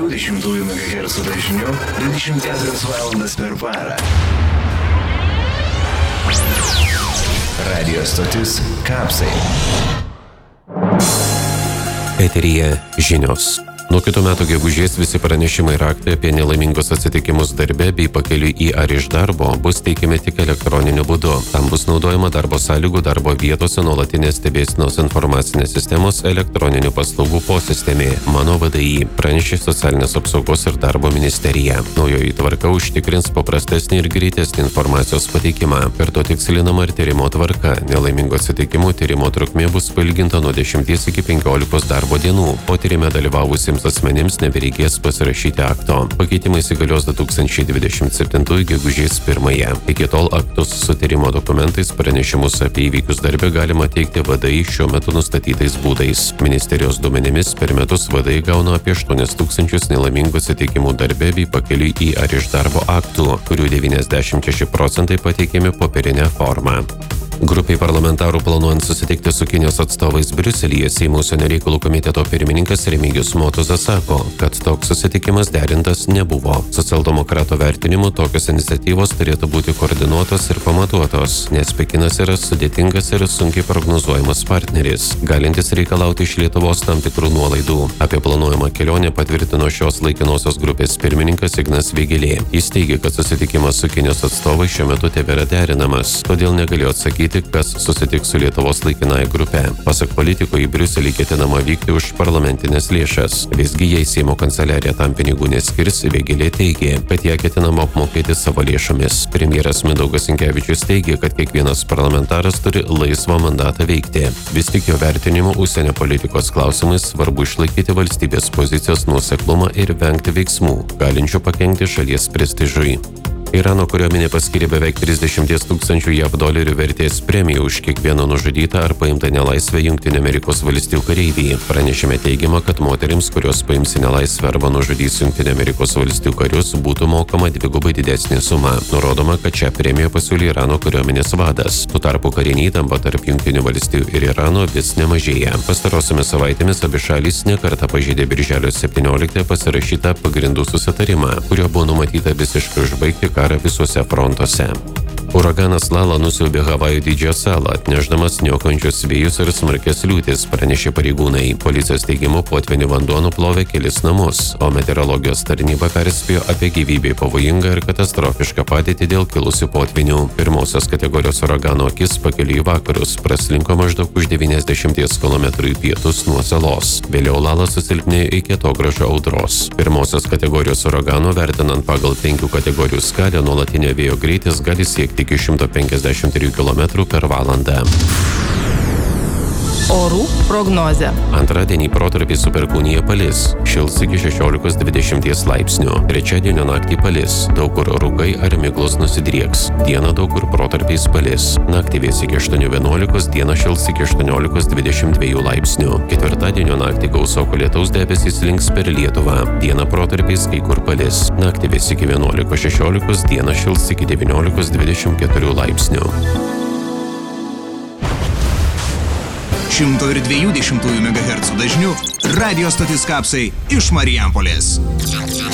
102,2 MHz dažniu 24 valandas per parą. Radio stotis Kapsai. Eteryje žinios. Nuo kitų metų gegužės visi pranešimai raktai apie nelaimingus atsitikimus darbe bei pakeliui į ar iš darbo bus teikiami tik elektroniniu būdu. Tam bus naudojama darbo sąlygų darbo vietose nuolatinės stebėsenos informacinės sistemos elektroninių paslaugų posistemė Mano VDI, pranešė Socialinės apsaugos ir darbo ministerija. Naujoji tvarka užtikrins paprastesnį ir greitesnį informacijos pateikimą. Kartu tikslinama ir tyrimo tvarka. Nelaimingų atsitikimų tyrimo trukmė bus pailginta nuo 10 iki 15 darbo dienų, o tyrime dalyvavusiems asmenims nebereikės pasirašyti akto. Pakeitimai įsigalios 2027 gegužės 1. Iki tol aktus su tyrimo dokumentais pranešimus apie įvykius darbe galima teikti VDI šiuo metu nustatytais būdais. Ministerijos duomenimis per metus VDI gauna apie 8,000 nelaimingų atsitikimų darbe bei pakeliui į ar iš darbo aktų, kurių 96% pateikiami popierinę formą. Grupiai parlamentarų planuojant susitikti su Kinijos atstovais Briuselyje, Seimo užsienio reikalų komiteto pirmininkas Remigijus Motuzas sako, kad toks susitikimas derintas nebuvo. Socialdemokratų vertinimu tokios iniciatyvos turėtų būti koordinuotos ir pamatuotos, nes Pekinas yra sudėtingas ir sunkiai prognozuojamas partneris, galintis reikalauti iš Lietuvos tam tikrų nuolaidų. Apie planuojamą kelionę patvirtino šios laikinosios grupės pirmininkas Ignas Vėgėlė. Jis teigia, kad susitikimas su Kinijos atstovais šiuo metu tebėra derinamas, todėl negalėjo atsakyti, kas susitiks su Lietuvos laikinąja grupe. Pasak politikų, į Briuselį ketinama vykti už parlamentinės lėšas. Visgi, jei Seimo kanceliarija tam pinigų neskirs, Vėgėlė teigė, kad ją ketinama apmokėti savo lėšomis. Premjeras Mindaugas Sinkevičius teigė, kad kiekvienas parlamentaras turi laisvą mandatą veikti. Vis tik jo vertinimu užsienio politikos klausimais svarbu išlaikyti valstybės pozicijos nuoseklumą ir vengti veiksmų, galinčių pakenkti šalies prestižui. Irano kariuomenė paskyrė beveik 30 000 JAV dolerių vertės premiją už kiekvieną nužudytą ar paimtą nelaisvę Jungtinių Amerikos valstijų kareivį. Pranešime teigiama, kad moterims, kurios paims į nelaisvę arba nužudys Jungtinių Amerikos valstijų karius, būtų mokama dvigubai didesnė suma. Nurodoma, kad šią premiją pasiūlė Irano kariuomenės vadas. Tuo tarpu karinė įtampa tarp Jungtinių valstijų ir Irano vis nemažėja. Pastarosiomis savaitėmis abi šalys nekartą pažeidė birželio 17 pasirašytą pagrindų susitarimą, kurio buvo numatyta visiškai užbaigti karą visuose frontuose. Uraganas Lala nusiaubė Havajų didžiąją salą, atnešdamas niokojančius vėjus ir smarkias liūtis, pranešė pareigūnai. Policijos teigimu potvynių vanduo nuplovė kelis namus, o meteorologijos tarnyba perspėjo apie gyvybei pavojingą ir katastrofišką padėtį dėl kilusių potvynių. Pirmosios kategorijos uragano akis pakeliui į vakarus praslinko maždaug už 90 km į pietus nuo salos. Vėliau Lala susilpnėjo iki atogrąžų audros. Pirmosios kategorijos uragano, vertinant pagal 5 kategorijų skalę, nuolatinio vėjo greitis gali siekti iki 153 km per valandą. Orų prognozė. Antradienį protarpiais su perkūnija palis, šils iki 16-20 laipsnių. Trečiadienio naktį palis, daug kur rūkai ar miglos nusidrieks. Dieną daug kur protarpiais palis. Naktį vės iki 8-11, dieną šils iki 18-22 laipsnių. Ketvirtadienio naktį gausoko lietaus debesys slinks per Lietuvą. Dieną protarpiais kai kur palis. Naktį vės iki 11-16, dieną šils iki 19-24 laipsnių. 102,2 MHz dažniu radio stotis Kapsai iš Marijampolės.